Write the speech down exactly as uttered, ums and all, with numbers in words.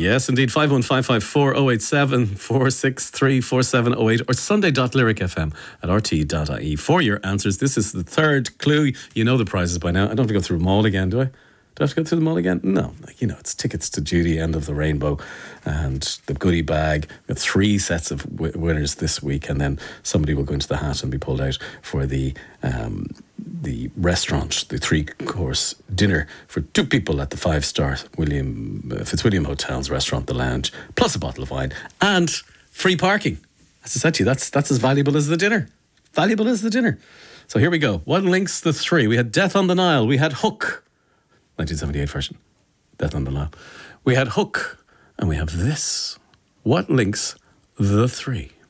Yes, indeed. five one five five four oh eight seven four six three four seven oh eight or sunday dot lyric f m at r t dot i e for your answers. This is the third clue. You know the prizes by now. I don't have to go through them all again, do I? Do I have to go through them all again? No. You know, it's tickets to Judy, End of the Rainbow, and the goodie bag. We've got three sets of w- winners this week, and then somebody will go into the hat and be pulled out for the um, the restaurant, the three-course dinner for two people at the five-star William uh, Fitzwilliam Hotel's restaurant, The Lounge, plus a bottle of wine and free parking. As I said to you, that's, that's as valuable as the dinner. Valuable as the dinner. So here we go. What links the three? We had Death on the Nile. We had Hook. nineteen seventy-eight version. Death on the Nile. We had Hook. And we have this. What links the three?